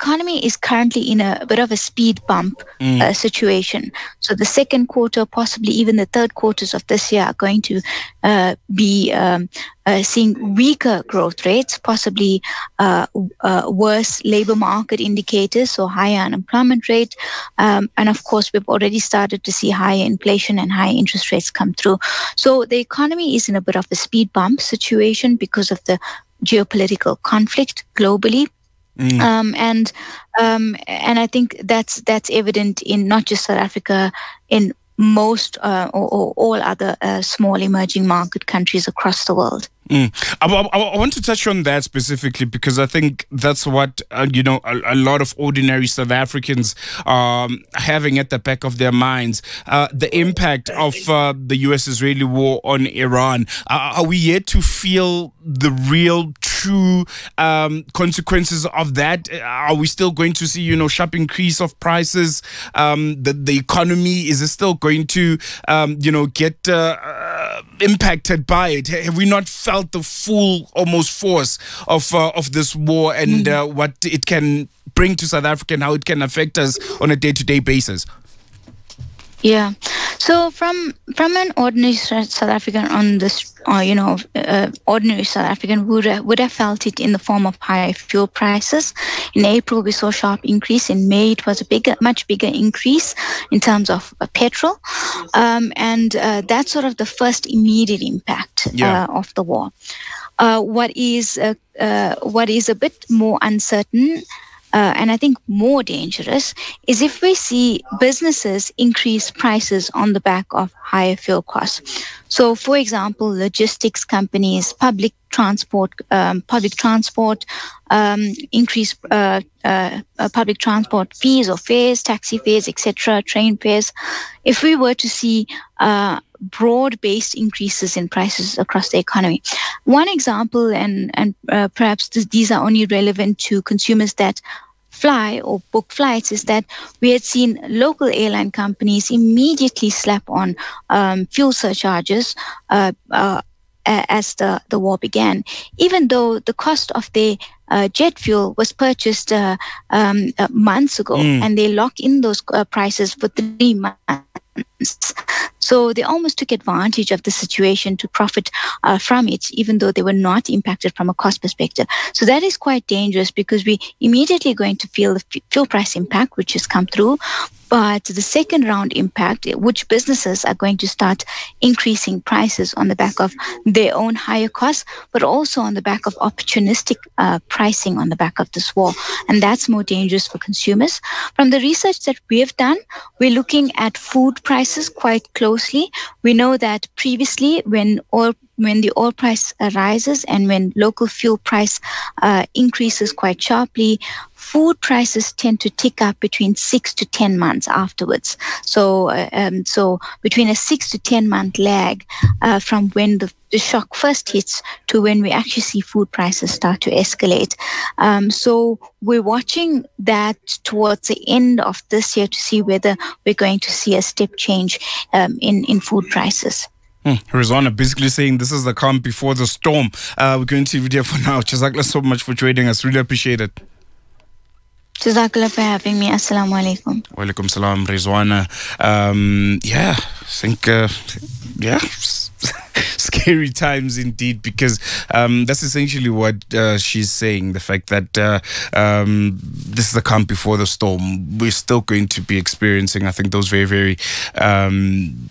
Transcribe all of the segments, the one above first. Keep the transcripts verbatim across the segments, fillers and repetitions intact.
economy is currently in a bit of a speed bump Mm. uh, situation. So the second quarter, possibly even the third quarters of this year, are going to uh, be um, uh, seeing weaker growth rates, possibly uh, uh, worse labor market indicators, so higher unemployment rate. Um, and of course, we've already started to see higher inflation and higher interest rates come through. So the economy is in a bit of a speed bump situation because of the geopolitical conflict globally. Mm. Um, and um, and I think that's that's evident in not just South Africa, in most uh, or, or all other uh, small emerging market countries across the world. Mm. I, I, I want to touch on that specifically because I think that's what, uh, you know, a, a lot of ordinary South Africans um, having at the back of their minds. Uh, the impact of uh, the U S-Israeli war on Iran. Uh, are we yet to feel the real, true um, consequences of that? Are we still going to see, you know, sharp increase of prices? Um, the, the economy, is it still going to, um, you know, get uh, uh, impacted by it? Have we not felt the full almost force of uh, of this war and uh, what it can bring to South Africa and how it can affect us on a day-to-day basis? Yeah. So from from an ordinary South African on this, uh, you know, uh, ordinary South African would have, would have felt it in the form of higher fuel prices. In April, we saw a sharp increase. In May, it was a bigger, much bigger increase in terms of uh, petrol, um, and uh, that's sort of the first immediate impact Yeah. uh, of the war. Uh, what is uh, uh, what is a bit more uncertain, Uh, and I think more dangerous, is if we see businesses increase prices on the back of higher fuel costs. So, for example, logistics companies, public transport, um, public transport, um, increase uh, uh, uh, public transport fees or fares, taxi fares, et cetera, train fares. If we were to see uh, broad-based increases in prices across the economy. One example, and and uh, perhaps th- these are only relevant to consumers that fly or book flights, is that we had seen local airline companies immediately slap on um, fuel surcharges uh, uh, as the, the war began, even though the cost of their uh, jet fuel was purchased uh, um, uh, months ago, Mm. and they lock in those uh, prices for three months. So they almost took advantage of the situation to profit uh, from it, even though they were not impacted from a cost perspective. So that is quite dangerous because we immediately going to feel the f- fuel price impact, which has come through. But the second round impact, which businesses are going to start increasing prices on the back of their own higher costs, but also on the back of opportunistic uh, pricing on the back of this war. And that's more dangerous for consumers. From the research that we have done, we're looking at food prices quite closely. We know that previously when oil when the oil price uh, rises and when local fuel price uh, increases quite sharply, food prices tend to tick up between six to ten months afterwards. So, uh, um, so between a six to ten month lag uh, from when the, the shock first hits to when we actually see food prices start to escalate. Um, so we're watching that towards the end of this year to see whether we're going to see a step change um, in in food prices. Hmm. Rizwana basically saying this is the calm before the storm. Uh, we're going to leave it here for now. Jazakallah so much for joining us. Really appreciate it. Jazakallah for having me. Assalamu alaikum. Wa alaikum salam, Rizwana. Um, yeah, I think, uh, yeah, scary times indeed, because um, that's essentially what uh, she's saying. The fact that uh, um, this is the calm before the storm. We're still going to be experiencing, I think, those very, very... Um,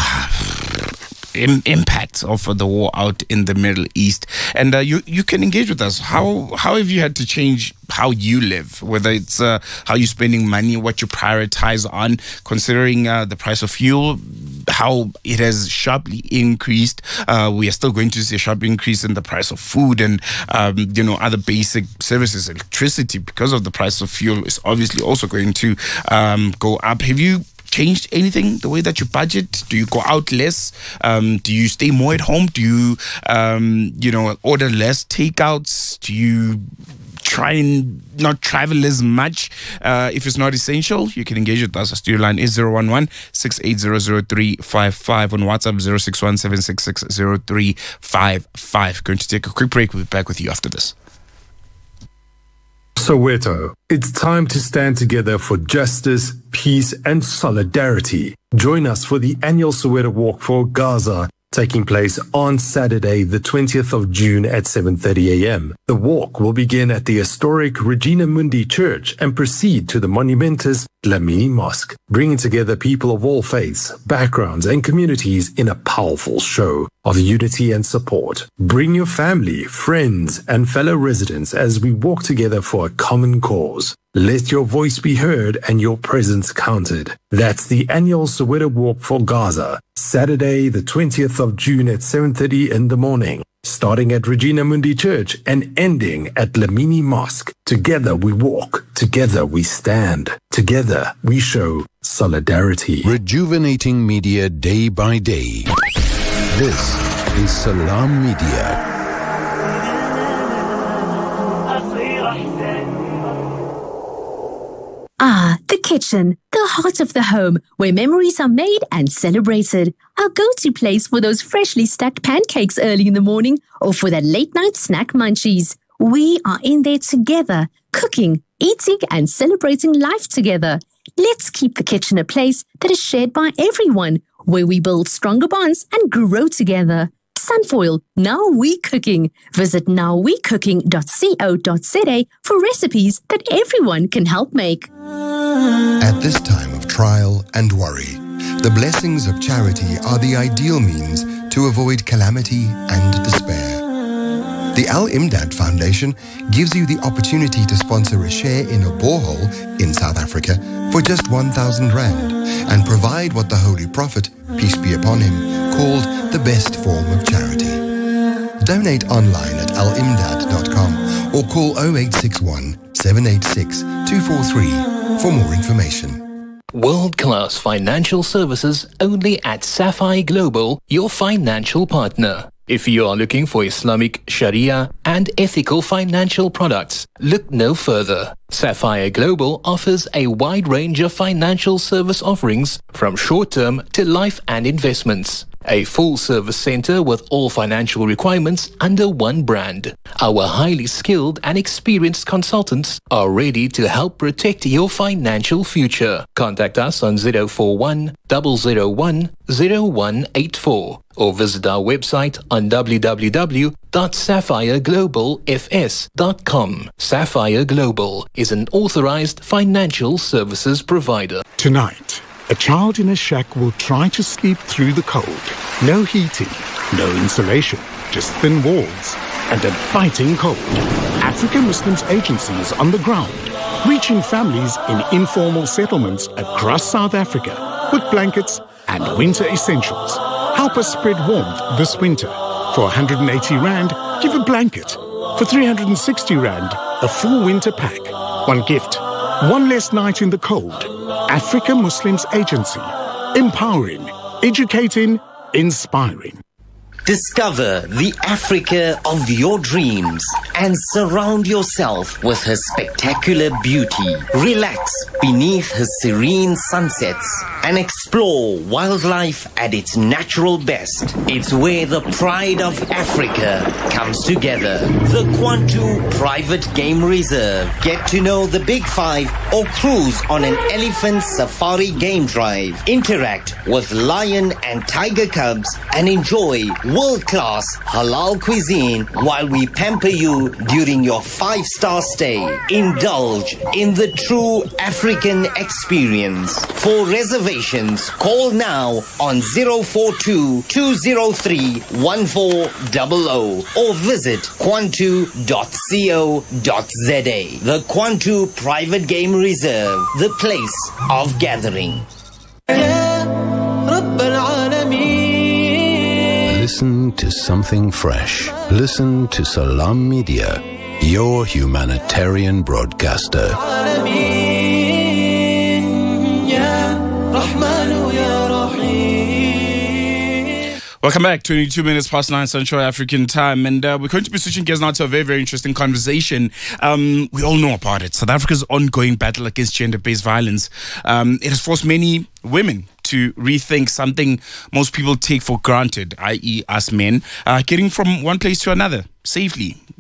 impact of the war out in the Middle East. And uh, you you can engage with us. How how have you had to change how you live, whether it's uh, how you're spending money, what you prioritize on, considering uh, the price of fuel, how it has sharply increased. Uh, we are still going to see a sharp increase in the price of food and um, you know, other basic services. Electricity, because of the price of fuel, is obviously also going to um, go up. Have you changed anything, the way that you budget? Do you go out less? Um, do you stay more at home? Do you, um, you know, order less takeouts? Do you try and not travel as much uh, if it's not essential? You can engage with us. Our studio line is zero one one, six eight zero, zero three five five. On WhatsApp, zero six one, seven six six, zero three five five. Going to take a quick break. We'll be back with you after this. Soweto, it's time to stand together for justice, peace, and solidarity. Join us for the annual Soweto Walk for Gaza, taking place on Saturday, the twentieth of June at seven thirty a.m. The walk will begin at the historic Regina Mundi Church and proceed to the monumentous Dlamini Mosque, bringing together people of all faiths, backgrounds, and communities in a powerful show of unity and support. Bring your family, friends, and fellow residents as we walk together for a common cause. Let your voice be heard and your presence counted. That's the annual Soweto Walk for Gaza, Saturday, the twentieth of June at seven thirty in the morning, starting at Regina Mundi Church and ending at Dlamini Mosque. Together we walk, together we stand, together we show solidarity. Rejuvenating media day by day. This is Salam Media. Ah, the kitchen, the heart of the home, where memories are made and celebrated. Our go-to place for those freshly stacked pancakes early in the morning or for that late-night snack munchies. We are in there together, cooking, eating, and celebrating life together. Let's keep the kitchen a place that is shared by everyone, where we build stronger bonds and grow together. Sunfoil, Now We Cooking. Visit now we cooking dot co dot za for recipes that everyone can help make. At this time of trial and worry, the blessings of charity are the ideal means to avoid calamity and despair. The Al-Imdad Foundation gives you the opportunity to sponsor a share in a borehole in South Africa for just one thousand rand and provide what the Holy Prophet, peace be upon him, called the best form of charity. Donate online at al imdad dot com or call oh eight six one, seven eight six, two four three for more information. World-class financial services only at Sapphire Global, your financial partner. If you are looking for Islamic, Sharia, and ethical financial products, look no further. Sapphire Global offers a wide range of financial service offerings from short-term to life and investments. A full-service center with all financial requirements under one brand. Our highly skilled and experienced consultants are ready to help protect your financial future. Contact us on zero four one, zero zero one, zero one eight four or visit our website on w w w dot sapphire global f s dot com. Sapphire Global is an authorized financial services provider. Tonight, a child in a shack will try to sleep through the cold. No heating, no insulation, just thin walls and a biting cold. African Muslims Agency is on the ground, reaching families in informal settlements across South Africa with blankets and winter essentials. Help us spread warmth this winter. For one hundred eighty rand, give a blanket. For three hundred sixty rand, a full winter pack. One gift, one less night in the cold. Africa Muslims Agency. Empowering, educating, inspiring. Discover the Africa of your dreams and surround yourself with her spectacular beauty. Relax beneath her serene sunsets and explore wildlife at its natural best. It's where the pride of Africa comes together. The Kwantu Private Game Reserve. Get to know the Big Five or cruise on an elephant safari game drive. Interact with lion and tiger cubs and enjoy world-class halal cuisine while we pamper you during your five-star stay. Indulge in the true African experience. For reservations, call now on zero four two, two zero three, one four zero zero or visit kwantu dot co dot za. The Kwantu Private Game Reserve, the place of gathering. Listen to something fresh. Listen to Salam Media, your humanitarian broadcaster. Welcome back. twenty-two minutes past nine Central African time. And uh, we're going to be switching gears now to a very, very interesting conversation. Um, we all know about it. South Africa's ongoing battle against gender-based violence. Um, it has forced many women to rethink something most people take for granted, that is us men, uh, getting from one place to another safely.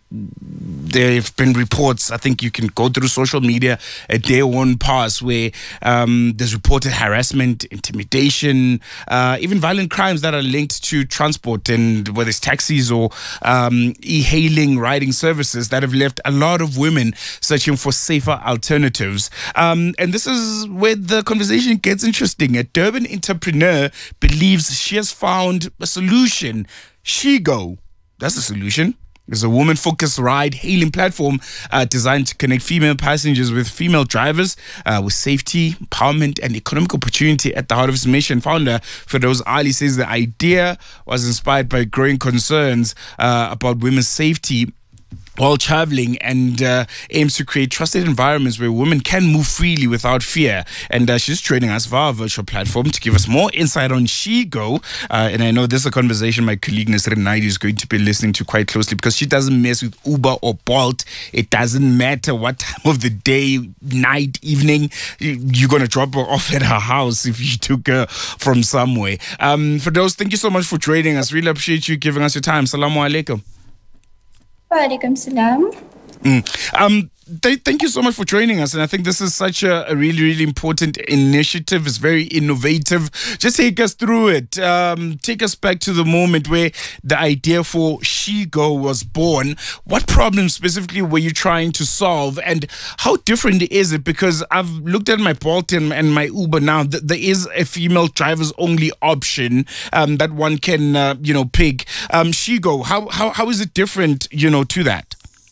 there have been reports, I think you can go through social media, a day won't pass where um, there's reported harassment, intimidation, uh, even violent crimes that are linked to transport, and whether it's taxis or um, e-hailing riding services that have left a lot of women searching for safer alternatives. Um, and this is where the conversation gets interesting. A Durban entrepreneur believes she has found a solution. Shego, that's the solution. It's a woman-focused ride-hailing platform uh, designed to connect female passengers with female drivers uh, with safety, empowerment, and economic opportunity at the heart of its mission. Founder Firdaus Ali says the idea was inspired by growing concerns uh, about women's safety while traveling, and uh, aims to create trusted environments where women can move freely without fear. And uh, she's joining us via our virtual platform to give us more insight on Shego. Uh, and I know this is a conversation my colleague Nasrin Naidoo is going to be listening to quite closely, because she doesn't mess with Uber or Bolt. It doesn't matter what time of the day, night, evening, you're going to drop her off at her house if you took her from somewhere. Um, Firdaus, thank you so much for joining us. Really appreciate you giving us your time. Assalamu alaikum. Walaikum salam. Mm. Um, th- thank you so much for joining us. And I think this is such a, a really, really important initiative. It's very innovative. Just take us through it. Um, take us back to the moment where the idea for Shego was born. What problems specifically were you trying to solve, and how different is it? Because I've looked at my Bolt and, and my Uber now. Th- there is a female driver's only option um, that one can, uh, you know, pick. Um, Shego, how, how, how is it different, you know, to that?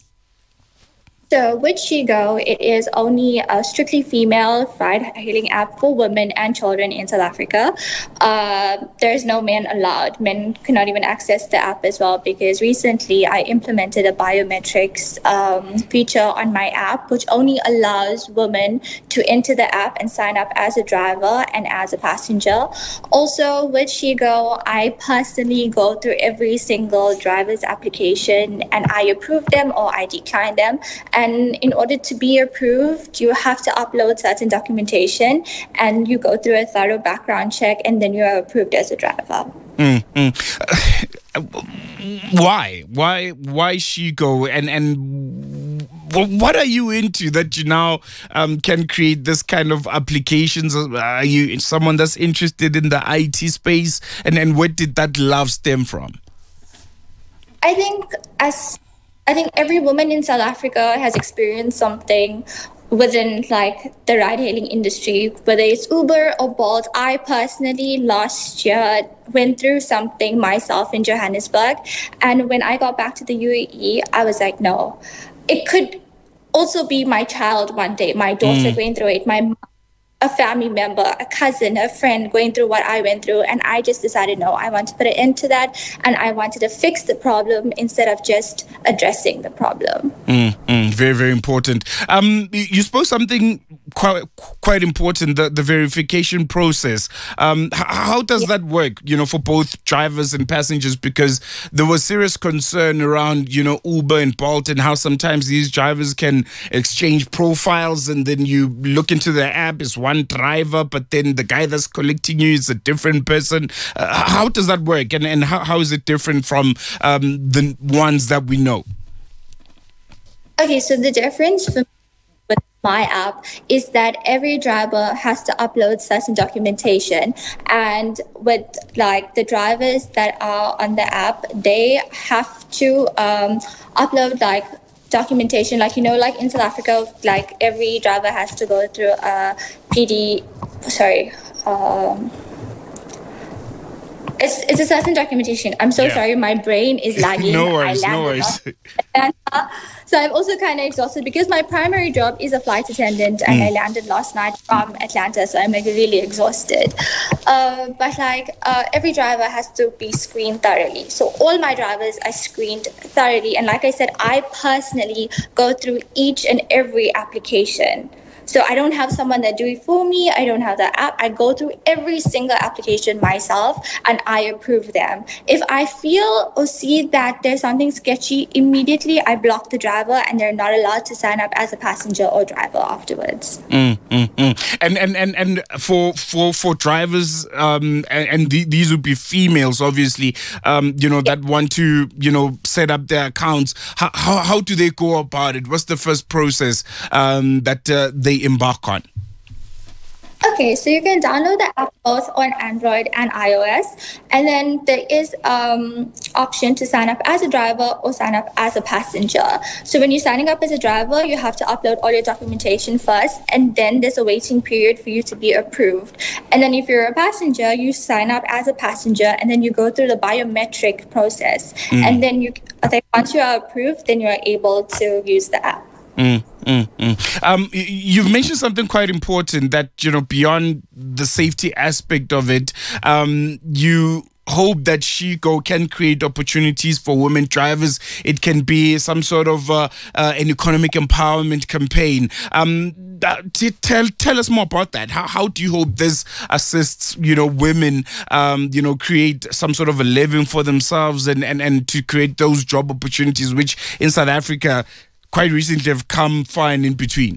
So with Shego, it is only a strictly female ride-hailing app for women and children in South Africa. Uh, there's no men allowed. Men cannot even access the app as well, because recently I implemented a biometrics um, feature on my app, which only allows women to enter the app and sign up as a driver and as a passenger. Also with Shego, I personally go through every single driver's application and I approve them or I decline them. And And in order to be approved, you have to upload certain documentation and you go through a thorough background check, and then you are approved as a driver. Mm-hmm. Uh, why? Why? Why Shego? And and what are you into that you now um, can create this kind of applications? Are you someone that's interested in the I T space? And and where did that love stem from? I think as I think every woman in South Africa has experienced something within like the ride-hailing industry, whether it's Uber or Bolt. I personally last year went through something myself in Johannesburg, and when I got back to the U A E, I was like, no, it could also be my child one day, my daughter mm. going through it, my mom, a family member, a cousin, a friend going through what I went through. And I just decided, no, I want to put an end to that. And I wanted to fix the problem instead of just addressing the problem. Mm, mm, very, very important. Um, you spoke something quite quite important, the, the verification process. Um, h- how does yeah. that work, you know, for both drivers and passengers? Because there was serious concern around, you know, Uber and Bolt and how sometimes these drivers can exchange profiles, and then you look into the app, it's one driver, but then the guy that's collecting you is a different person. Uh, how does that work, and, and how, how is it different from um, the ones that we know? Okay, so the difference for with my app is that every driver has to upload certain documentation, and with like the drivers that are on the app, they have to um, upload like documentation, like, you know, like in South Africa, like every driver has to go through a P D, sorry, um, it's it's a certain documentation. I'm so yeah. sorry, my brain is lagging. no worries, no worries. And, uh, so I'm also kind of exhausted because my primary job is a flight attendant, and mm. I landed last night from Atlanta, so I'm like really exhausted. Uh, but like uh, every driver has to be screened thoroughly. So all my drivers are screened thoroughly, and like I said, I personally go through each and every application So I don't have someone that do it for me. I don't have the app. I go through every single application myself and I approve them. If I feel or see that there's something sketchy, immediately I block the driver and they're not allowed to sign up as a passenger or driver afterwards. Mm, mm, mm. And, and and and for for for drivers, um, and, and the, these would be females, obviously, um, you know, that want to, you know, set up their accounts. How how, how do they go about it? What's the first process um, that uh, they embark on? Okay, so you can download the app both on Android and iOS, and then there is um option to sign up as a driver or sign up as a passenger. So when you're signing up as a driver, you have to upload all your documentation first, and then there's a waiting period for you to be approved. And then if you're a passenger, you sign up as a passenger, and then you go through the biometric process, mm. and then you once you are approved, then you are able to use the app. Mm, mm, mm. Um, you've mentioned something quite important that, you know, beyond the safety aspect of it, um, you hope that Shego can create opportunities for women drivers. It can be some sort of uh, uh, an economic empowerment campaign. Um, t- tell tell us more about that. How how do you hope this assists, you know, women, um, you know, create some sort of a living for themselves and, and, and to create those job opportunities, which in South Africa quite recently have come far and in between?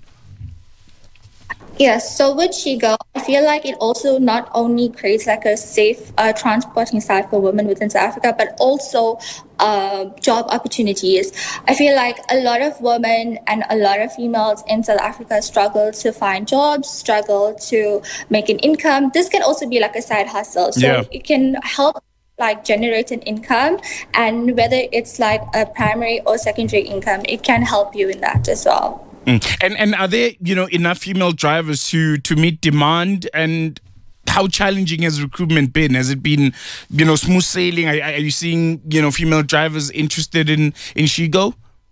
Yes, so with Shego, I feel like it also not only creates like a safe uh, transporting site for women within South Africa, but also uh, job opportunities. I feel like a lot of women and a lot of females in South Africa struggle to find jobs, struggle to make an income. This can also be like a side hustle. So yeah. It can help like generate an income, and whether it's like a primary or secondary income, it can help you in that as well. Mm. And and are there, you know, enough female drivers to to meet demand? And how challenging has recruitment been? Has it been, you know, smooth sailing? Are, are you seeing, you know, female drivers interested in in Shego?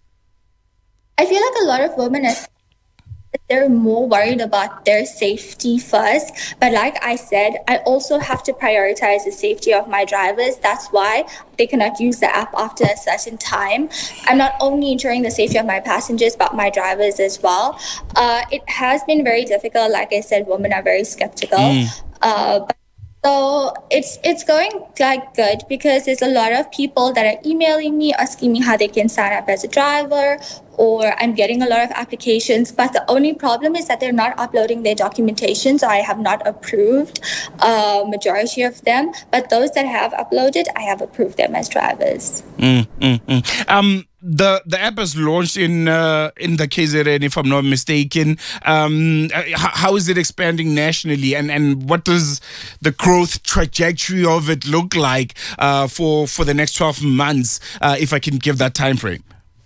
I feel like a lot of women are they're more worried about their safety first. But like I said, I also have to prioritize the safety of my drivers. That's why they cannot use the app after a certain time. I'm not only ensuring the safety of my passengers, but my drivers as well. Uh, it has been very difficult. Like I said, women are very skeptical. Mm. Uh, but So it's it's going like good because there's a lot of people that are emailing me, asking me how they can sign up as a driver, or I'm getting a lot of applications. But the only problem is that they're not uploading their documentation, so I have not approved a uh, majority of them. But those that have uploaded, I have approved them as drivers. Mm, mm, mm. Um. The the app is launched in uh, in the K Z N, if I'm not mistaken. Um, how, how is it expanding nationally, and, and what does the growth trajectory of it look like uh, for for the next twelve months, uh, if I can give that time frame?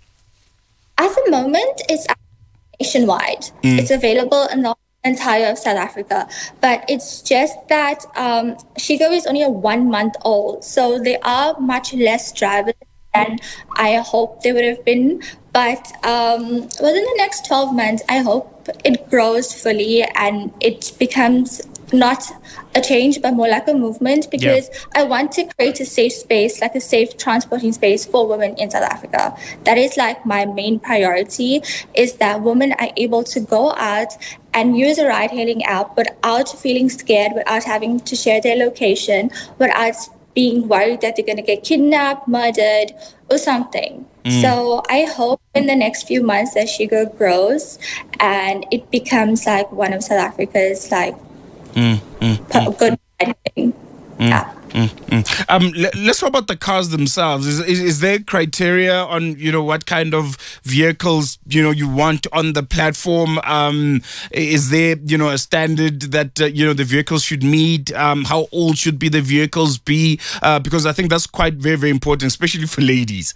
At the moment, it's nationwide. Mm. It's available in the entire South Africa, but it's just that um, Shego is only a one month old, so there are much less drivers than I hope they would have been. But um, within the next twelve months, I hope it grows fully and it becomes not a change, but more like a movement, because yeah. I want to create a safe space, like a safe transporting space for women in South Africa. That is like my main priority, is that women are able to go out and use a ride-hailing app without feeling scared, without having to share their location, without being worried that they're going to get kidnapped, murdered, or something. Mm. So I hope in the next few months that Shego grows and it becomes like one of South Africa's like mm, mm, mm, good thing. Mm, yeah. Mm, mm. Um, l- let's talk about the cars themselves. Is, is is there criteria on, you know, what kind of vehicles, you know, you want on the platform? Um, is there, you know, a standard that uh, you know the vehicles should meet? Um, how old should be the vehicles be? Uh, because I think that's quite very very important, especially for ladies.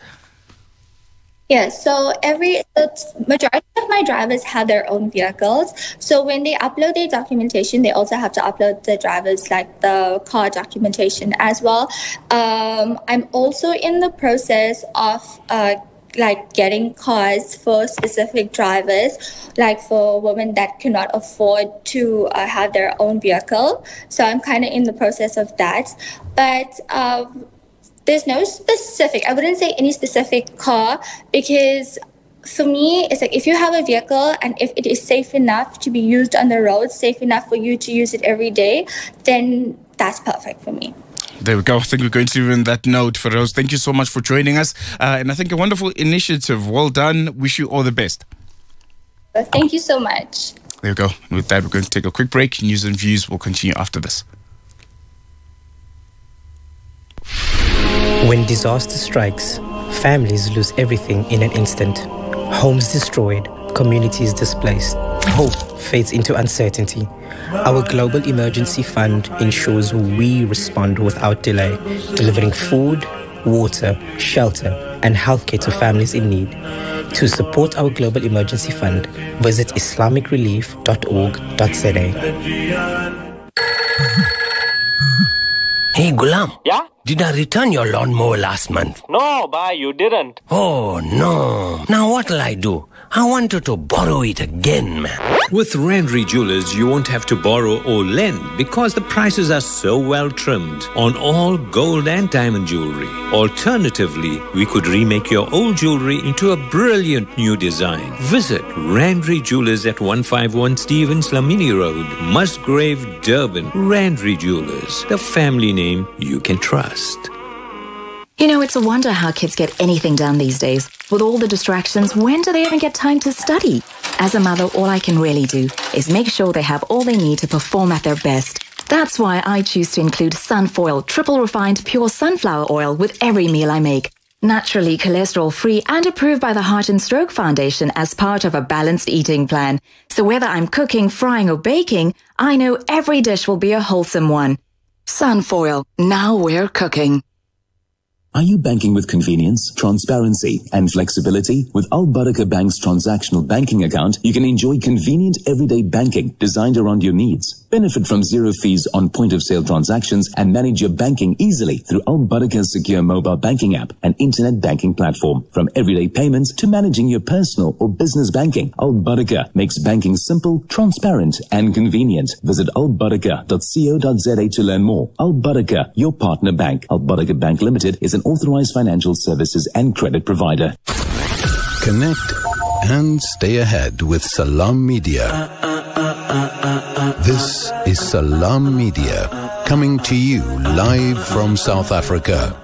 Yes, so every the majority of my drivers have their own vehicles. So when they upload their documentation, they also have to upload the drivers, like the car documentation as well. Um, I'm also in the process of uh, like getting cars for specific drivers, like for women that cannot afford to uh, have their own vehicle. So I'm kind of in the process of that. But um, there's no specific, I wouldn't say any specific car, because for me, it's like if you have a vehicle and if it is safe enough to be used on the road, safe enough for you to use it every day, then that's perfect for me. There we go. I think we're going to leave on that note. Feroz, thank you so much for joining us. Uh, and I think a wonderful initiative. Well done. Wish you all the best. Thank you so much. There we go. With that, we're going to take a quick break. News and views will continue after this. When disaster strikes, families lose everything in an instant. Homes destroyed, communities displaced. Hope fades into uncertainty. Our Global Emergency Fund ensures we respond without delay, delivering food, water, shelter, and healthcare to families in need. To support our Global Emergency Fund, visit islamic relief dot org dot z a. Hey, Gulam. Yeah? Did I return your lawnmower last month? No, bye, you didn't. Oh, no. Now what'll I do? I wanted to borrow it again, man. With Randry Jewelers, you won't have to borrow or lend because the prices are so well trimmed on all gold and diamond jewelry. Alternatively, we could remake your old jewelry into a brilliant new design. Visit Randry Jewelers at one fifty-one Stevens Lamini Road, Musgrave, Durban. Randry Jewelers, the family name you can trust. You know, it's a wonder how kids get anything done these days. With all the distractions, when do they even get time to study? As a mother, all I can really do is make sure they have all they need to perform at their best. That's why I choose to include Sunfoil triple refined pure sunflower oil with every meal I make. Naturally cholesterol-free and approved by the Heart and Stroke Foundation as part of a balanced eating plan. So whether I'm cooking, frying or baking, I know every dish will be a wholesome one. Sunfoil, now we're cooking. Are you banking with convenience, transparency, and flexibility? With Al Barakah Bank's transactional banking account, you can enjoy convenient everyday banking designed around your needs. Benefit from zero fees on point-of-sale transactions and manage your banking easily through Al Barakah's secure mobile banking app and internet banking platform. From everyday payments to managing your personal or business banking, Al Barakah makes banking simple, transparent, and convenient. Visit al barakah dot co dot z a to learn more. Al Barakah, your partner bank. Al Barakah Bank Limited is an authorized financial services and credit provider. Connect and stay ahead with Salam Media. This is Salam Media, coming to you live from South Africa.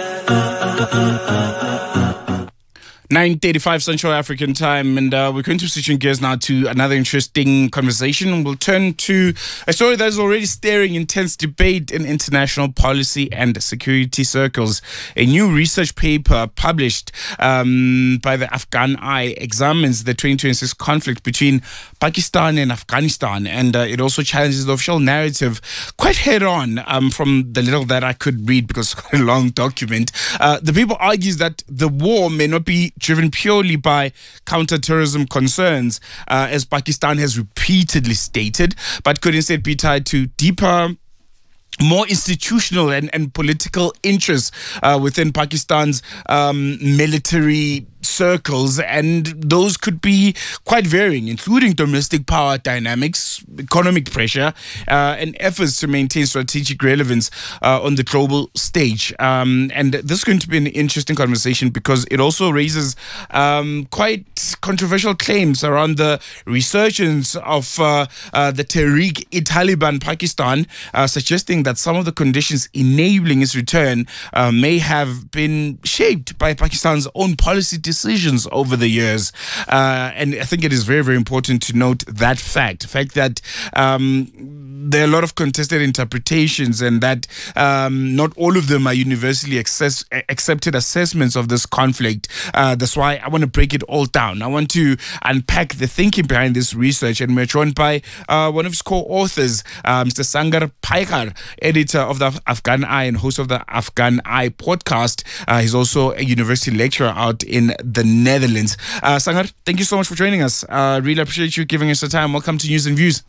nine thirty-five Central African Time, and uh, we're going to switch gears now to another interesting conversation. We'll turn to a story that is already stirring intense debate in international policy and security circles. A new research paper published um, by the Afghan Eye examines the twenty twenty-six conflict between Pakistan and Afghanistan, and uh, it also challenges the official narrative quite head-on um, from the little that I could read, because it's quite a long document. Uh, the paper argues that the war may not be driven purely by counter-terrorism concerns, uh, as Pakistan has repeatedly stated, but could instead be tied to deeper, more institutional and, and political interests uh, within Pakistan's um, military circles, and those could be quite varying, including domestic power dynamics, economic pressure, uh, and efforts to maintain strategic relevance uh, on the global stage. Um, and this is going to be an interesting conversation because it also raises um, quite controversial claims around the resurgence of uh, uh, the Tehreek-e-Taliban Pakistan, uh, suggesting that some of the conditions enabling its return uh, may have been shaped by Pakistan's own policy decisions over the years. Uh, and I think it is very, very important to note that fact, the fact that um, there are a lot of contested interpretations, and that um, not all of them are universally access- accepted assessments of this conflict. Uh, that's why I want to break it all down. I want to unpack the thinking behind this research, and we're joined by uh, one of its co-authors, uh, Mister Sangar Paikar, editor of the Afghan Eye and host of the Afghan Eye podcast. Uh, he's also a university lecturer out in the Netherlands. Uh, Sangar, thank you so much for joining us. Uh, really appreciate you giving us the time. Welcome to News and Views.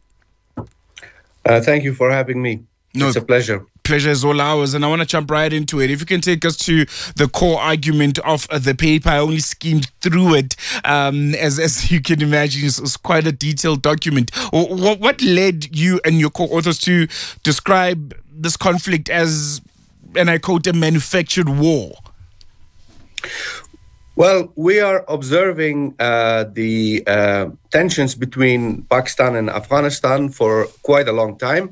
Uh, thank you for having me. No, it's a pleasure. Pleasure is all ours, and I want to jump right into it. If you can take us to the core argument of uh, the paper. I only skimmed through it. Um, as, as you can imagine, it's, it's quite a detailed document. What, what led you and your co-authors to describe this conflict as, and I quote, a manufactured war? Well, we are observing uh, the uh, tensions between Pakistan and Afghanistan for quite a long time.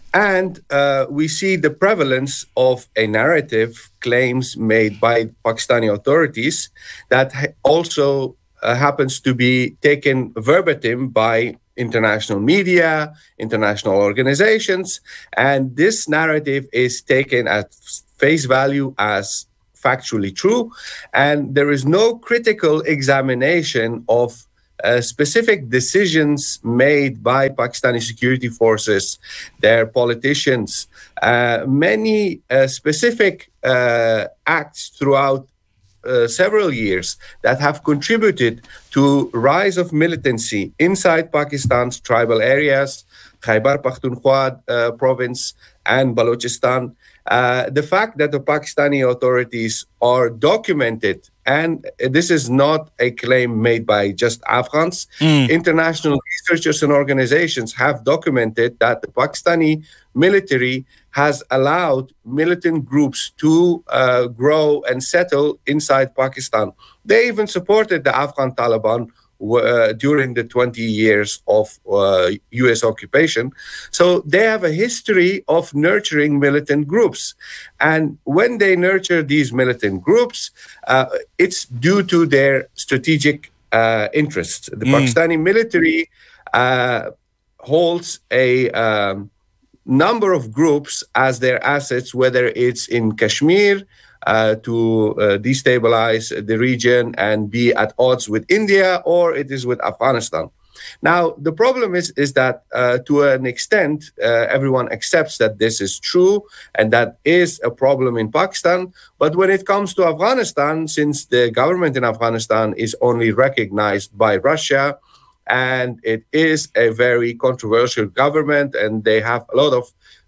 And uh, we see the prevalence of a narrative, claims made by Pakistani authorities, that ha- also uh, happens to be taken verbatim by international media, international organizations. And this narrative is taken at face value as factually true, and there is no critical examination of uh, specific decisions made by Pakistani security forces, their politicians, uh, many uh, specific uh, acts throughout uh, several years that have contributed to rise of militancy inside Pakistan's tribal areas, Khyber Pakhtunkhwa uh, province and Balochistan. Uh, the fact that the Pakistani authorities are documented, and this is not a claim made by just Afghans, mm. international researchers and organizations have documented that the Pakistani military has allowed militant groups to uh, grow and settle inside Pakistan. They even supported the Afghan Taliban Uh, during the twenty years of uh, U S occupation. So they have a history of nurturing militant groups. And when they nurture these militant groups, uh, it's due to their strategic uh, interests. The mm. Pakistani military uh, holds a um, number of groups as their assets, whether it's in Kashmir, Uh, to uh, destabilize the region and be at odds with India, or it is with Afghanistan. Now, the problem is, is that uh, to an extent, uh, everyone accepts that this is true and that is a problem in Pakistan. But when it comes to Afghanistan, since the government in Afghanistan is only recognized by Russia, and it is a very controversial government, and they have a lot of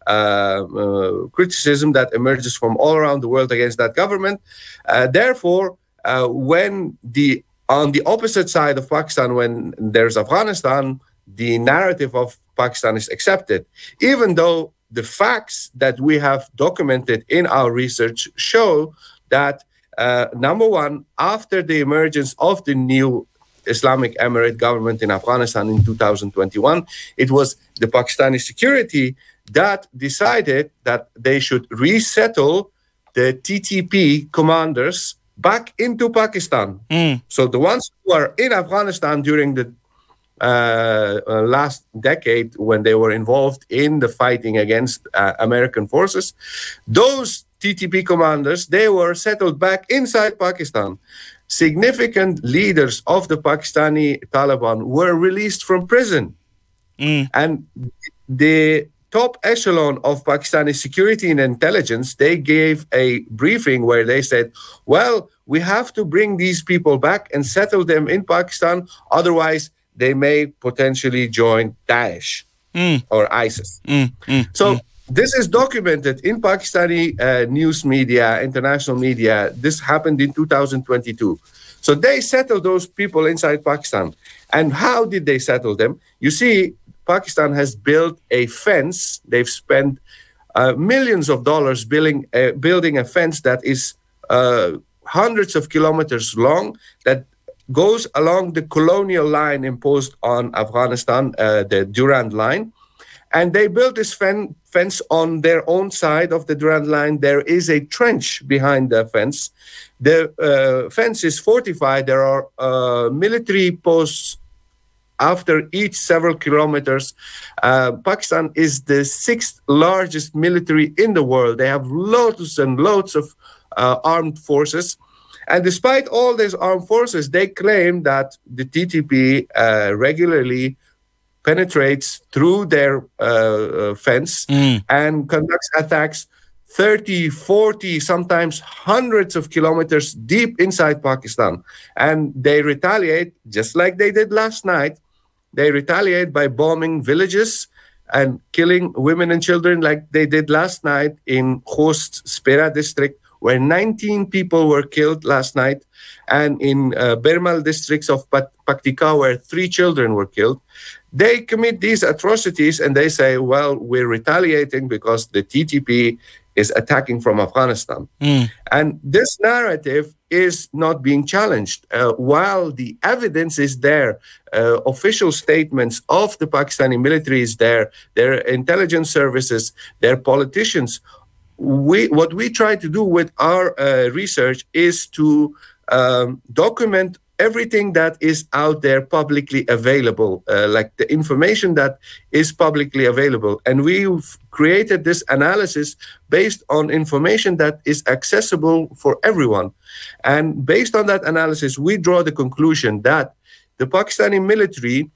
Uh, uh, criticism that emerges from all around the world against that government. Uh, therefore, uh, when the on the opposite side of Pakistan, when there's Afghanistan, the narrative of Pakistan is accepted, even though the facts that we have documented in our research show that, uh, number one, after the emergence of the new Islamic Emirate government in Afghanistan in two thousand twenty-one, it was the Pakistani security that decided that they should resettle the T T P commanders back into Pakistan. Mm. So the ones who are in Afghanistan during the uh, uh, last decade, when they were involved in the fighting against uh, American forces, those T T P commanders, they were settled back inside Pakistan. Significant leaders of the Pakistani Taliban were released from prison. Mm. And the top echelon of Pakistani security and intelligence, they gave a briefing where they said, well, we have to bring these people back and settle them in Pakistan, otherwise they may potentially join Daesh mm. or ISIS. Mm, mm, so mm. this is documented in Pakistani uh, news media, international media. This happened in two thousand twenty-two. So they settled those people inside Pakistan. And how did they settle them? You see, Pakistan has built a fence. They've spent uh, millions of dollars building, uh, building a fence that is uh, hundreds of kilometers long, that goes along the colonial line imposed on Afghanistan, uh, the Durand Line. And they built this fen- fence on their own side of the Durand Line. There is a trench behind the fence. The uh, fence is fortified. There are uh, military posts after each several kilometers. Uh, Pakistan is the sixth largest military in the world. They have loads and loads of uh, armed forces. And despite all these armed forces, they claim that the T T P uh, regularly penetrates through their uh, uh, fence mm. and conducts attacks thirty, forty, sometimes hundreds of kilometers deep inside Pakistan. And they retaliate just like they did last night. They retaliate by bombing villages and killing women and children like they did last night in Khost Spera district, where nineteen people were killed last night, and in uh, Bermal districts of Pat- Paktika, where three children were killed. They commit these atrocities and they say, well, we're retaliating because the T T P is attacking from Afghanistan. Mm. And this narrative is not being challenged. Uh, while the evidence is there, uh, official statements of the Pakistani military is there, their intelligence services, their politicians. We, what we try to do with our uh, research is to um, document everything that is out there publicly available, uh, like the information that is publicly available. And we've created this analysis based on information that is accessible for everyone. And based on that analysis, we draw the conclusion that the Pakistani military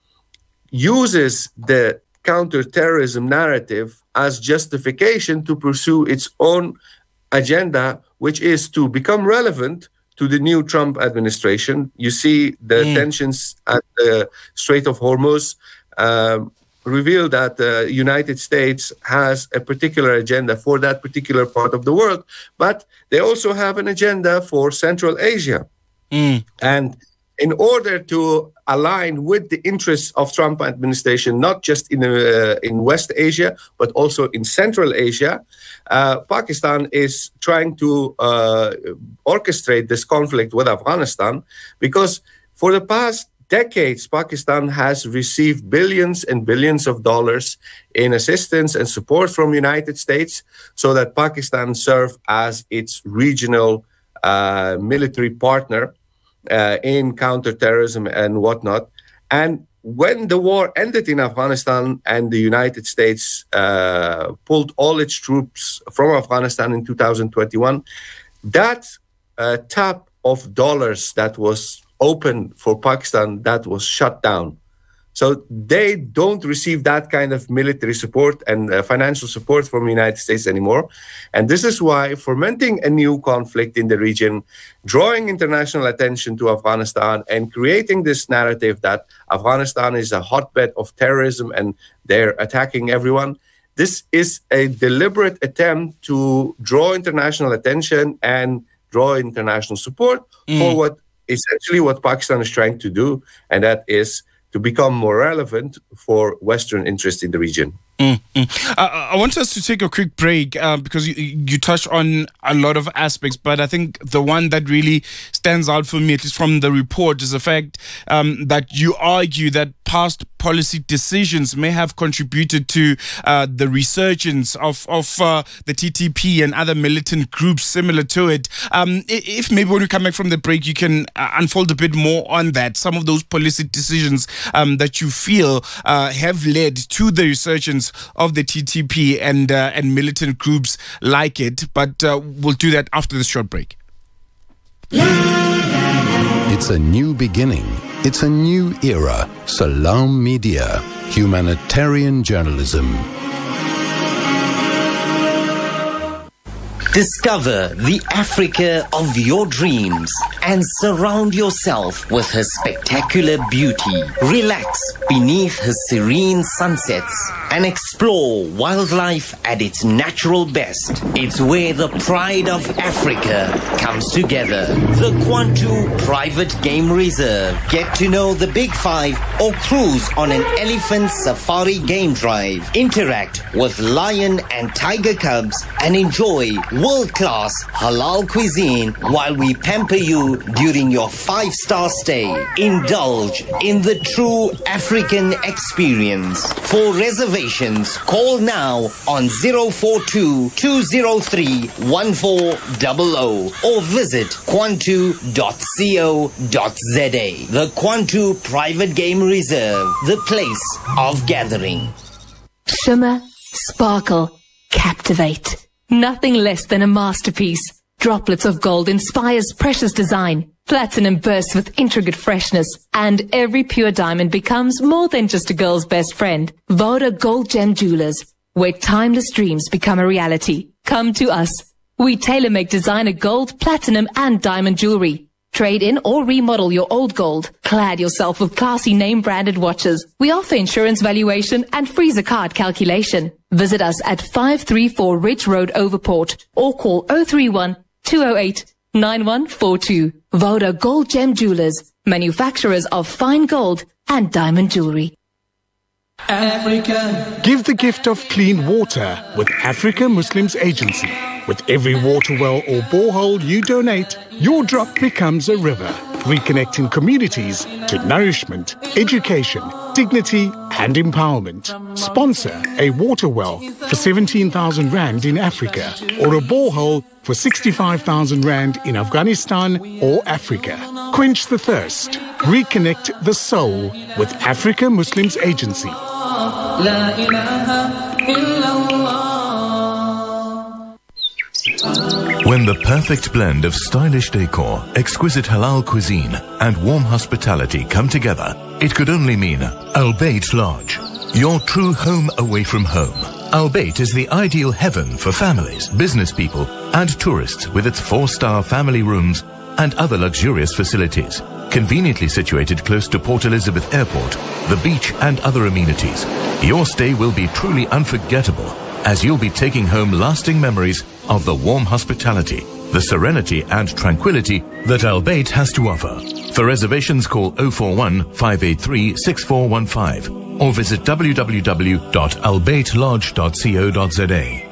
uses the counterterrorism narrative as justification to pursue its own agenda, which is to become relevant to the new Trump administration. You see the mm. tensions at the Strait of Hormuz um, reveal that the United States has a particular agenda for that particular part of the world, but they also have an agenda for Central Asia. Mm. And in order to align with the interests of Trump administration, not just in uh, in West Asia, but also in Central Asia, uh, Pakistan is trying to uh, orchestrate this conflict with Afghanistan, because for the past decades, Pakistan has received billions and billions of dollars in assistance and support from the United States, so that Pakistan serve as its regional uh, military partner Uh, in counterterrorism and whatnot. And when the war ended in Afghanistan and the United States uh, pulled all its troops from Afghanistan in two thousand twenty-one, that uh, tap of dollars that was open for Pakistan, that was shut down. So they don't receive that kind of military support and uh, financial support from the United States anymore. And this is why fomenting a new conflict in the region, drawing international attention to Afghanistan, and creating this narrative that Afghanistan is a hotbed of terrorism and they're attacking everyone, this is a deliberate attempt to draw international attention and draw international support mm. for what essentially what Pakistan is trying to do, and that is to become more relevant for Western interests in the region. Mm, mm. Uh, I want us to take a quick break uh, because you, you touched on a lot of aspects, but I think the one that really stands out for me, at least from the report, is the fact um, that you argue that past policy decisions may have contributed to uh, the resurgence of, of uh, the T T P and other militant groups similar to it. Um, if maybe when we come back from the break, you can uh, unfold a bit more on that, some of those policy decisions um, that you feel uh, have led to the resurgence of the T T P and uh, and militant groups like it. But uh, we'll do that after this short break. It's a new beginning. It's a new era. Salam Media, humanitarian journalism. Discover the Africa of your dreams and surround yourself with her spectacular beauty. Relax beneath her serene sunsets and explore wildlife at its natural best. It's where the pride of Africa comes together. The Kwantu Private Game Reserve. Get to know the Big Five or cruise on an elephant safari game drive. Interact with lion and tiger cubs and enjoy world-class halal cuisine while we pamper you during your five-star stay. Indulge in the true African experience. For reservations, call now on zero four two, two zero three, one four zero zero or visit kwantu dot co dot za. The Kwantu Private Game Reserve, the place of gathering. Shimmer, sparkle, captivate. Nothing less than a masterpiece. Droplets of gold inspires precious design. Platinum bursts with intricate freshness. And every pure diamond becomes more than just a girl's best friend. Voda Gold Gem Jewelers, where timeless dreams become a reality. Come to us. We tailor-make designer gold, platinum, and diamond jewelry. Trade in or remodel your old gold. Clad yourself with classy name-branded watches. We offer insurance valuation and freezer card calculation. Visit us at five three four Ridge Road, Overport, or call zero three one, two zero eight, nine one four two. Voda Gold Gem Jewelers, manufacturers of fine gold and diamond jewelry. Africa. Give the gift of clean water with Africa Muslims Agency. With every water well or borehole you donate, your drop becomes a river, reconnecting communities to nourishment, education, dignity and empowerment. Sponsor a water well for seventeen thousand rand in Africa or a borehole for sixty-five thousand rand in Afghanistan or Africa. Quench the thirst. Reconnect the soul with Africa Muslims Agency. When the perfect blend of stylish decor, exquisite halal cuisine, and warm hospitality come together, it could only mean Al Bayt Lodge, your true home away from home. Al Bayt is the ideal heaven for families, business people, and tourists with its four-star family rooms and other luxurious facilities. Conveniently situated close to Port Elizabeth Airport, the beach, and other amenities, your stay will be truly unforgettable, as you'll be taking home lasting memories of the warm hospitality, the serenity and tranquility that Al Bayt has to offer. For reservations, call oh four one, five eight three, six four one five or visit w w w dot al bayt lodge dot co dot z a.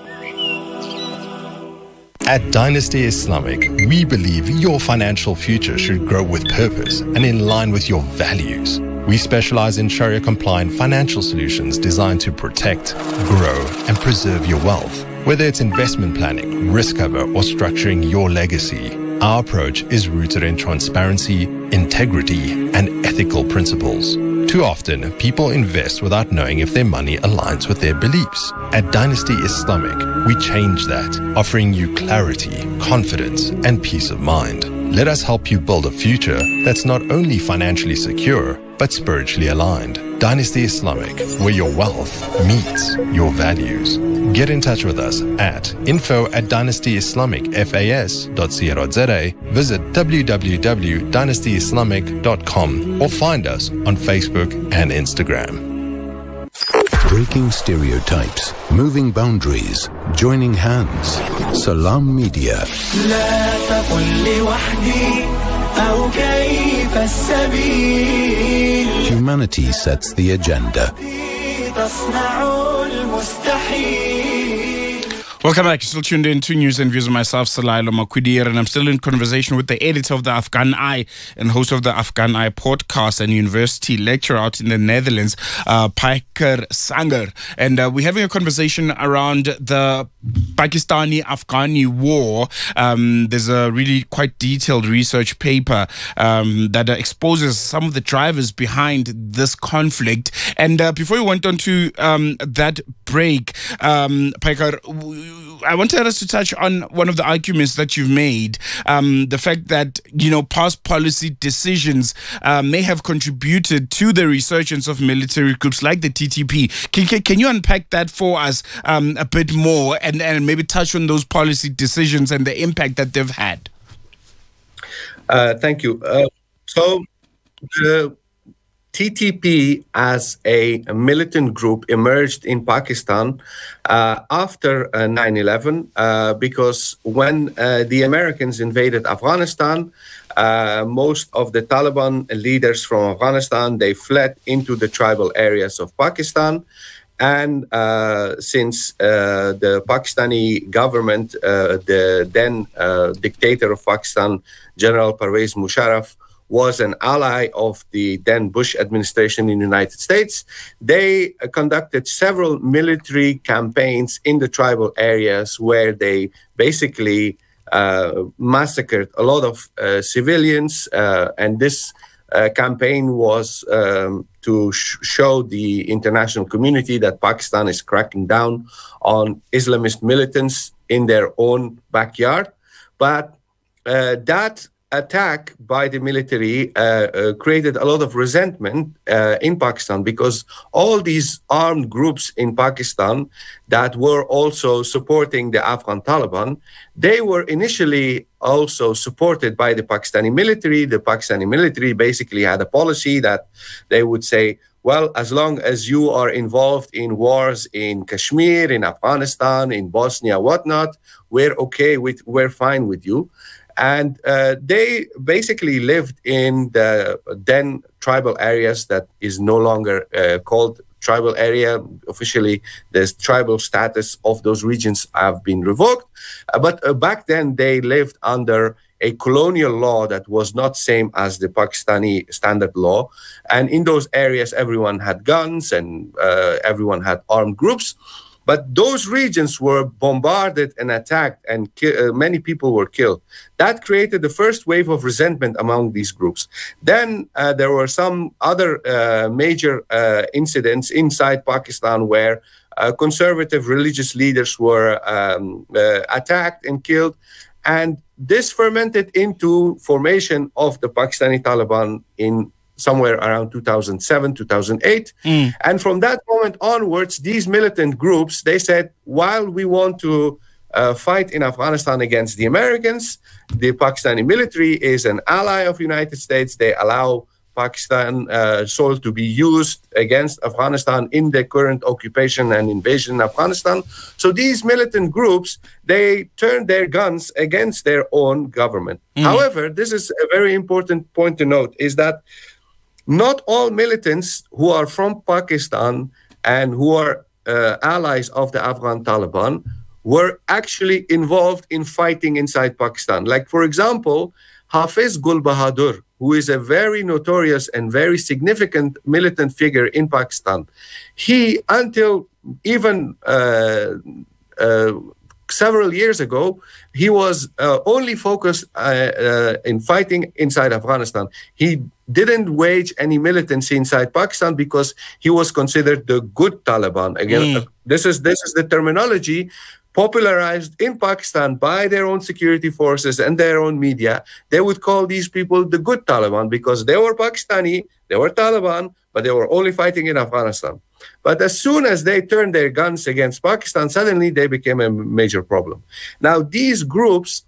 At Dynasty Islamic, we believe your financial future should grow with purpose and in line with your values. We specialize in Sharia-compliant financial solutions designed to protect, grow, and preserve your wealth. Whether it's investment planning, risk cover, or structuring your legacy, our approach is rooted in transparency, integrity, and ethical principles. Too often, people invest without knowing if their money aligns with their beliefs. At Dynasty Islamic, we change that, offering you clarity, confidence, and peace of mind. Let us help you build a future that's not only financially secure, but spiritually aligned. Dynasty Islamic, where your wealth meets your values. Get in touch with us at info at dynasty islamic fas dot co dot z a, visit w w w dot dynasty islamic dot com or find us on Facebook and Instagram. Breaking stereotypes, moving boundaries, joining hands. Salam Media. Humanity sets the agenda. Welcome back. You're still tuned in to News and Views with myself, Salailo Makwidir, and I'm still in conversation with the editor of the Afghan Eye and host of the Afghan Eye podcast and university lecturer out in the Netherlands, uh, Pieter Sanger. And uh, we're having a conversation around the Pakistani-Afghani war. Um, there's a really quite detailed research paper um, that uh, exposes some of the drivers behind this conflict. And uh, before we went on to um, that break, um, Pieter, I wanted us to touch on one of the arguments that you've made, um, the fact that, you know, past policy decisions uh, may have contributed to the resurgence of military groups like the T T P. Can, can, can you unpack that for us um, a bit more and, and maybe touch on those policy decisions and the impact that they've had? Uh, thank you. Uh, so the T T P as a, a militant group emerged in Pakistan uh, after uh, nine eleven uh, because when uh, the Americans invaded Afghanistan, uh, most of the Taliban leaders from Afghanistan, they fled into the tribal areas of Pakistan. And uh, since uh, the Pakistani government, uh, the then uh, dictator of Pakistan, General Pervez Musharraf, was an ally of the then Bush administration in the United States, they uh, conducted several military campaigns in the tribal areas where they basically uh, massacred a lot of uh, civilians. Uh, and this uh, campaign was um, to sh- show the international community that Pakistan is cracking down on Islamist militants in their own backyard. But uh, that attack by the military uh, uh, created a lot of resentment uh, in Pakistan because all these armed groups in Pakistan that were also supporting the Afghan Taliban, they were initially also supported by the Pakistani military. The Pakistani military basically had a policy that they would say, well, as long as you are involved in wars in Kashmir, in Afghanistan, in Bosnia, whatnot, we're okay with, we're fine with you. And uh, they basically lived in the then tribal areas that is no longer uh, called tribal area. Officially, the tribal status of those regions have been revoked. Uh, but uh, back then, they lived under a colonial law that was not same as the Pakistani standard law. And in those areas, everyone had guns and uh, everyone had armed groups. But those regions were bombarded and attacked, and ki- uh, many people were killed. That created the first wave of resentment among these groups. Then uh, there were some other uh, major uh, incidents inside Pakistan where uh, conservative religious leaders were um, uh, attacked and killed. And this fermented into formation of the Pakistani Taliban in somewhere around two thousand seven, two thousand eight. Mm. And from that moment onwards, these militant groups, they said, while we want to uh, fight in Afghanistan against the Americans, the Pakistani military is an ally of the United States. They allow Pakistan uh, soil to be used against Afghanistan in the current occupation and invasion in Afghanistan. So these militant groups, they turned their guns against their own government. Mm. However, this is a very important point to note, is that not all militants who are from Pakistan and who are uh, allies of the Afghan Taliban were actually involved in fighting inside Pakistan. Like, for example, Hafiz Gul Bahadur, who is a very notorious and very significant militant figure in Pakistan. He, until even uh, uh, several years ago, he was uh, only focused uh, uh, in fighting inside Afghanistan. He didn't wage any militancy inside Pakistan because he was considered the good Taliban. Again, mm. this is this is the terminology popularized in Pakistan by their own security forces and their own media. They would call these people the good Taliban because they were Pakistani, they were Taliban, but they were only fighting in Afghanistan. But as soon as they turned their guns against Pakistan, suddenly they became a major problem. Now, these groups,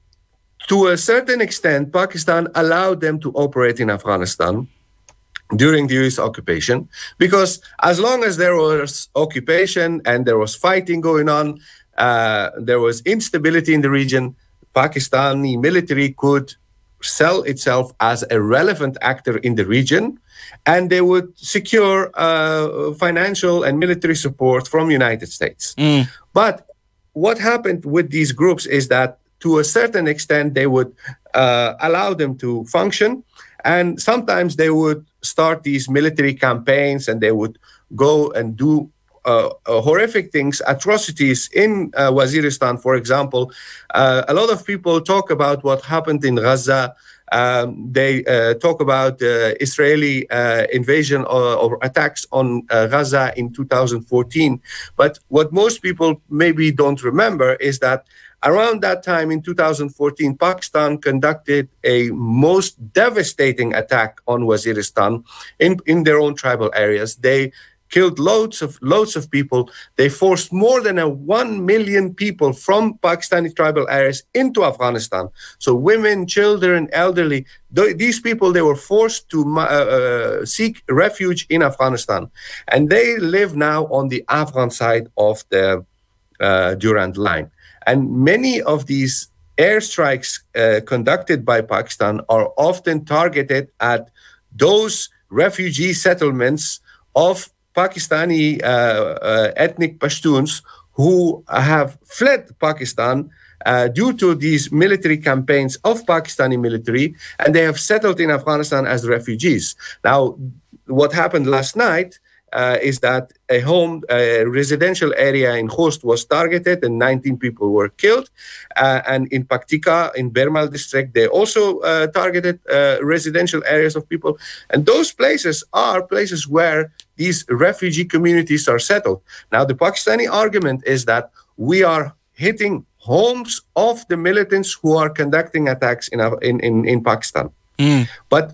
to a certain extent, Pakistan allowed them to operate in Afghanistan during the U S occupation, because as long as there was occupation and there was fighting going on, uh, there was instability in the region, Pakistani military could sell itself as a relevant actor in the region, and they would secure uh, financial and military support from the United States. Mm. But what happened with these groups is that to a certain extent, they would uh, allow them to function, and sometimes they would start these military campaigns and they would go and do uh, uh, horrific things, atrocities in uh, Waziristan, for example. Uh, a lot of people talk about what happened in Gaza. Um, they uh, talk about the uh, Israeli uh, invasion or, or attacks on uh, Gaza in two thousand fourteen. But what most people maybe don't remember is that around that time in two thousand fourteen, Pakistan conducted a most devastating attack on Waziristan in, in their own tribal areas. They killed loads of loads of people. They forced more than a one million people from Pakistani tribal areas into Afghanistan. So women, children, elderly, th- these people, they were forced to uh, uh, seek refuge in Afghanistan. And they live now on the Afghan side of the uh, Durand Line. And many of these airstrikes uh, conducted by Pakistan are often targeted at those refugee settlements of Pakistani uh, uh, ethnic Pashtuns who have fled Pakistan uh, due to these military campaigns of Pakistani military, and they have settled in Afghanistan as refugees. Now, what happened last night Uh, is that a home, a residential area in Khost was targeted and nineteen people were killed. Uh, and in Paktika, in Bermal district, they also uh, targeted uh, residential areas of people. And those places are places where these refugee communities are settled. Now, the Pakistani argument is that we are hitting homes of the militants who are conducting attacks in, in, in, in Pakistan. Mm. But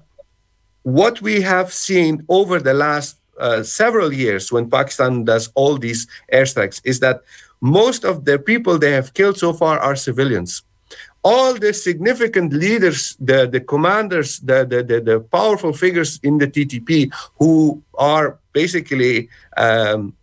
what we have seen over the last Uh, several years when Pakistan does all these airstrikes is that most of the people they have killed so far are civilians. All the significant leaders, the, the commanders, the, the, the, the powerful figures in the T T P who are basically, um,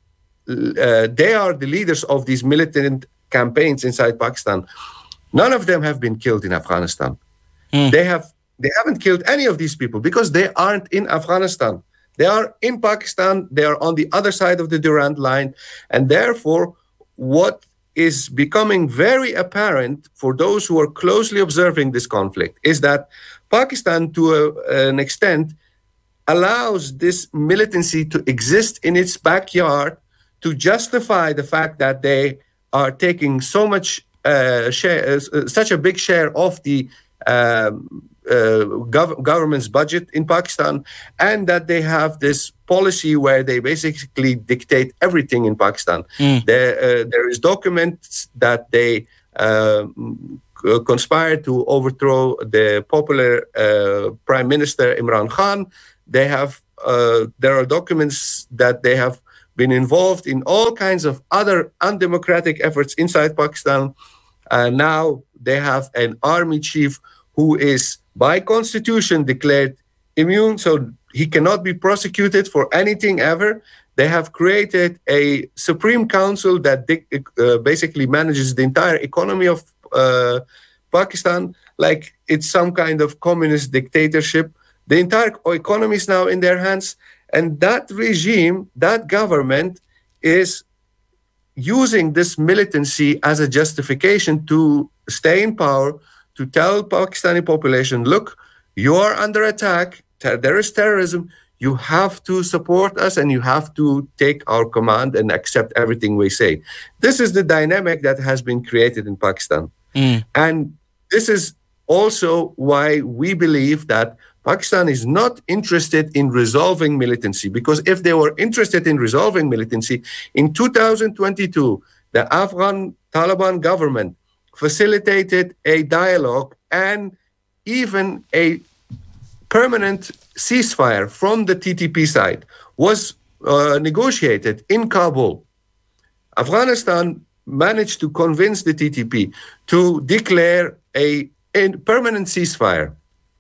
uh, they are the leaders of these militant campaigns inside Pakistan. None of them have been killed in Afghanistan. Mm. They have, they haven't killed any of these people because they aren't in Afghanistan. They are in Pakistan. They are on the other side of the Durand line. And therefore, what is becoming very apparent for those who are closely observing this conflict is that Pakistan, to a, an extent, allows this militancy to exist in its backyard to justify the fact that they are taking so much uh, share, uh, such a big share of the um, uh, gov- government's budget in Pakistan, and that they have this policy where they basically dictate everything in Pakistan. Mm. There, uh, there is documents that they uh, conspired to overthrow the popular uh, Prime Minister Imran Khan. They have uh, there are documents that they have been involved in all kinds of other undemocratic efforts inside Pakistan. Uh, now they have an army chief who is by constitution declared immune, so he cannot be prosecuted for anything ever. They have created a Supreme Council that uh, basically manages the entire economy of uh, Pakistan, like it's some kind of communist dictatorship. The entire economy is now in their hands. And that regime, that government is using this militancy as a justification to stay in power, to tell Pakistani population, look, you are under attack, there is terrorism, you have to support us and you have to take our command and accept everything we say. This is the dynamic that has been created in Pakistan. Mm. And this is also why we believe that Pakistan is not interested in resolving militancy, because if they were interested in resolving militancy, in two thousand twenty-two, the Afghan Taliban government facilitated a dialogue and even a permanent ceasefire from the T T P side was uh, negotiated in Kabul. Afghanistan managed to convince the T T P to declare a, a permanent ceasefire.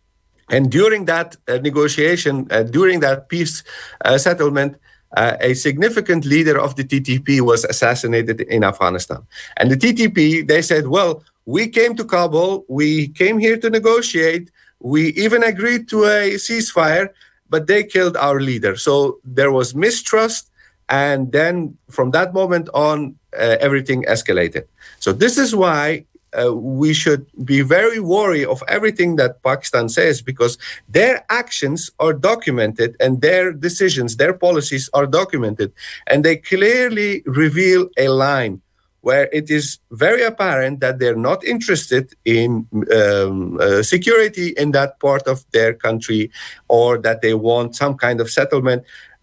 And during that uh, negotiation, uh, during that peace uh, settlement, uh, a significant leader of the T T P was assassinated in Afghanistan. And the T T P, they said, well, we came to Kabul, we came here to negotiate, we even agreed to a ceasefire, but they killed our leader. So there was mistrust. And then from that moment on, uh, everything escalated. So this is why Uh, we should be very wary of everything that Pakistan says, because their actions are documented and their decisions, their policies are documented. And they clearly reveal a line where it is very apparent that they're not interested in um, uh, security in that part of their country, or that they want some kind of settlement.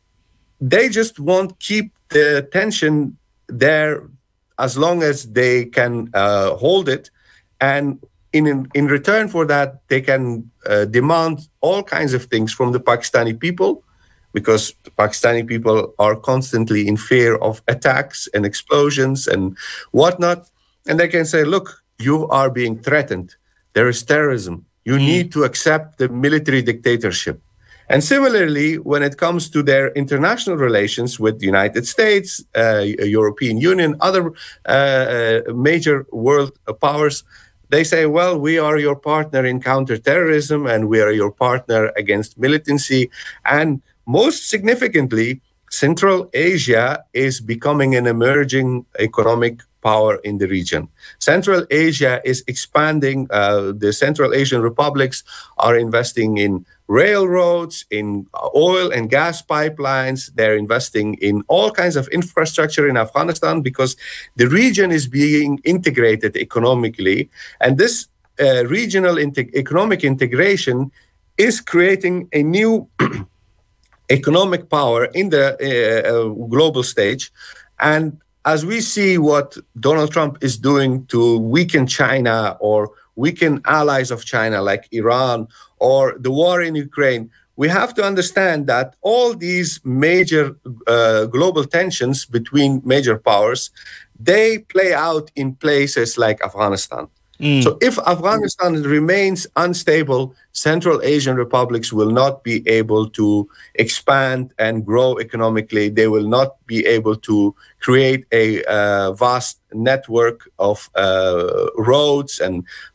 They just want to keep the tension there as long as they can uh, hold it. And in, in in return for that, they can uh, demand all kinds of things from the Pakistani people, because the Pakistani people are constantly in fear of attacks and explosions and whatnot. And they can say, look, you are being threatened. There is terrorism. You mm. need to accept the military dictatorship. And similarly, when it comes to their international relations with the United States, uh, European Union, other uh, major world powers, they say, well, we are your partner in counterterrorism and we are your partner against militancy. And most significantly, Central Asia is becoming an emerging economic power in the region. Central Asia is expanding. Uh, the Central Asian republics are investing in railroads, in oil and gas pipelines. They're investing in all kinds of infrastructure in Afghanistan because the region is being integrated economically. And this uh, regional integ- economic integration is creating a new economic power in the uh, uh, global stage. And as we see what Donald Trump is doing to weaken China or weaken allies of China like Iran or the war in Ukraine, we have to understand that all these major uh, global tensions between major powers, they play out in places like Afghanistan. Mm. So if Afghanistan remains unstable, Central Asian republics will not be able to expand and grow economically. They will not be able to create a uh, vast network of uh, roads and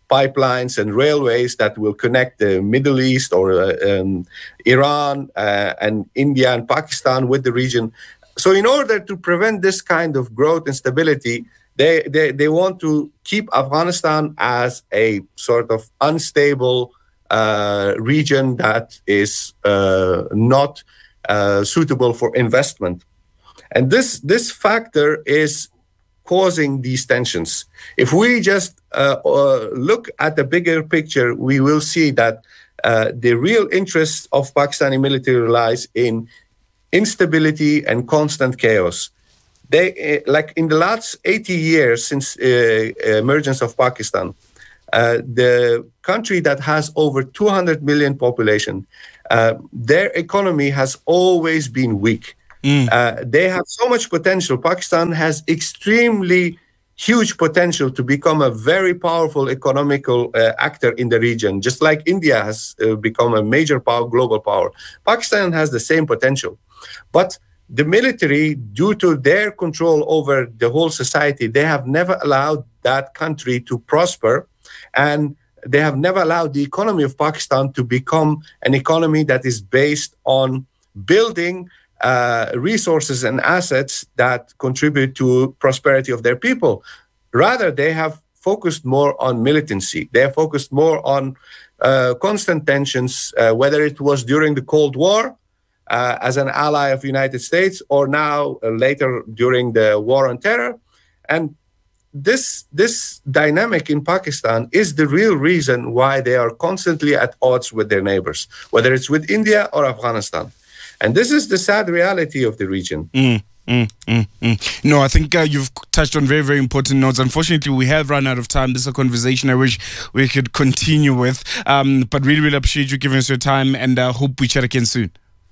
pipelines and railways that will connect the Middle East or uh, um, Iran uh, and India and Pakistan with the region. So in order to prevent this kind of growth and stability, they, they, they want to keep Afghanistan as a sort of unstable uh, region that is uh, not uh, suitable for investment. And this, this factor is causing these tensions. If we just uh, uh, look at the bigger picture, we will see that uh, the real interest of Pakistani military lies in instability and constant chaos. They, uh, like in the last eighty years since uh, emergence of Pakistan, uh, the country that has over two hundred million population, uh, their economy has always been weak. Mm. Uh, they have so much potential. Pakistan has extremely huge potential to become a very powerful economical uh, actor in the region, just like India has uh, become a major power, global power. Pakistan has the same potential. But the military, due to their control over the whole society, they have never allowed that country to prosper, and they have never allowed the economy of Pakistan to become an economy that is based on building uh, resources and assets that contribute to prosperity of their people. Rather, they have focused more on militancy. They have focused more on uh, constant tensions, uh, whether it was during the Cold War, Uh, as an ally of the United States, or now uh, later during the war on terror. And this, this dynamic in Pakistan is the real reason why they are constantly at odds with their neighbors, whether it's with India or Afghanistan. And this is the sad reality of the region. Mm. Mm, mm, mm. No, I think uh, you've touched on very, very important notes. Unfortunately, we have run out of time. This is a conversation I wish we could continue with. Um, but really, really appreciate you giving us your time, and uh, hope we chat again soon.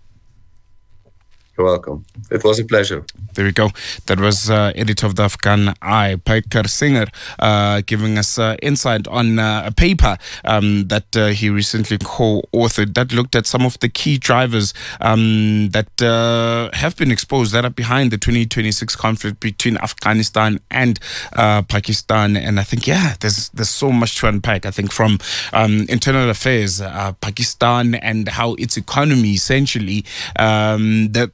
You're welcome. It was a pleasure. There we go. That was uh, editor of the Afghan Eye, Paikar Singer, uh, giving us uh, insight on uh, a paper um, that uh, he recently co-authored that looked at some of the key drivers um, that uh, have been exposed, that are behind the twenty twenty-six conflict between Afghanistan and uh, Pakistan. And I think, yeah, there's there's so much to unpack. I think from um, internal affairs, uh, Pakistan and how its economy essentially, um, that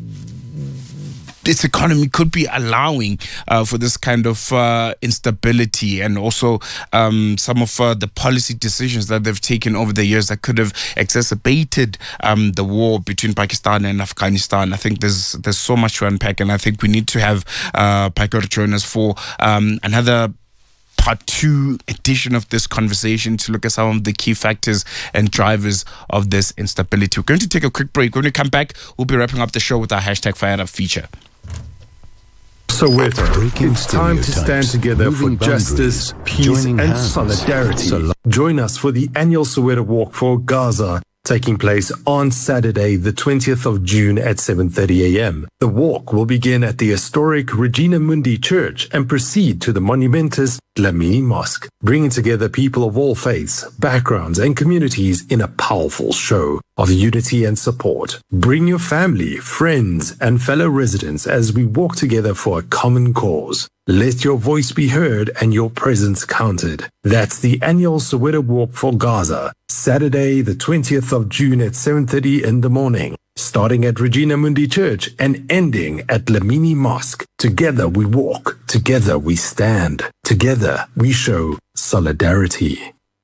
this economy could be allowing uh, for this kind of uh, instability, and also um, some of uh, the policy decisions that they've taken over the years that could have exacerbated um, the war between Pakistan and Afghanistan. I think there's there's so much to unpack, and I think we need to have uh, Paikar join us for um, another part two edition of this conversation to look at some of the key factors and drivers of this instability. We're going to take a quick break. When we come back, we'll be wrapping up the show with our hashtag Fire Up feature. Soweto, it's time to stand together for justice, peace and hands. solidarity. Join us for the annual Soweto Walk for Gaza, taking place on Saturday, the twentieth of June at seven thirty a m. The walk will begin at the historic Regina Mundi Church and proceed to the monumentous Dlamini Mosque, bringing together people of all faiths, backgrounds and communities in a powerful show of unity and support. Bring your family, friends and fellow residents as we walk together for a common cause. Let your voice be heard and your presence counted. That's the annual Soweto Walk for Gaza, Saturday the twentieth of June at seven thirty in the morning, starting at Regina Mundi Church and ending at Dlamini Mosque. Together we walk, together we stand, together we show solidarity.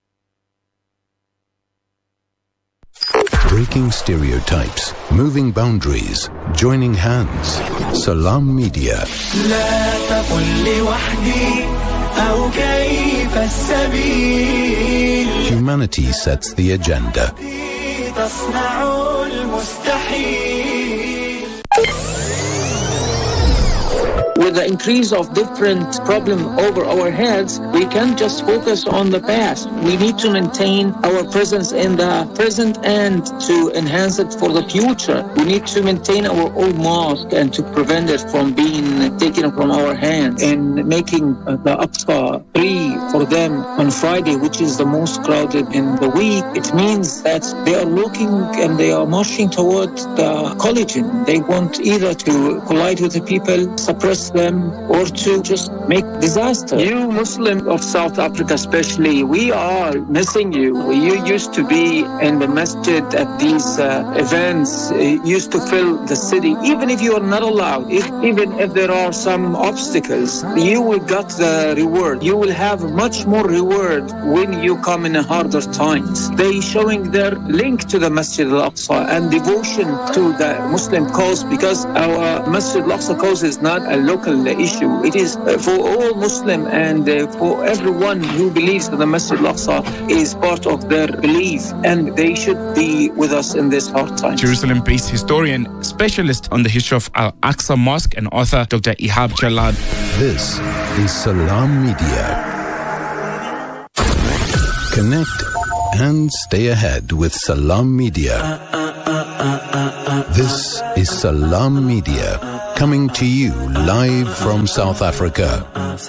Breaking stereotypes, moving boundaries, joining hands. Salam Media. Humanity sets the agenda. With the increase of different problems over our heads, we can't just focus on the past. We need to maintain our presence in the present and to enhance it for the future. We need to maintain our old mosque and to prevent it from being taken from our hands, and making the Aqsa free for them on Friday, which is the most crowded in the week. It means that they are looking and they are marching toward the collision. They want either to collide with the people, suppress them or to just make disaster. You Muslim of South Africa especially, we are missing you. You used to be in the masjid at these uh, events, it used to fill the city. Even if you are not allowed, if, even if there are some obstacles, you will get the reward. You will have much more reward when you come in harder times. They showing their link to the Masjid al-Aqsa and devotion to the Muslim cause, because our Masjid al-Aqsa cause is not a local issue. It is for all Muslim and for everyone who believes that the Masjid al-Aqsa is part of their belief, and they should be with us in this hard time. Jerusalem-based historian, specialist on the history of Al-Aqsa Mosque, and author Doctor Ihab Jalad. This is Salam Media. Connect and stay ahead with Salam Media. This is Salam Media, coming to you live from South Africa.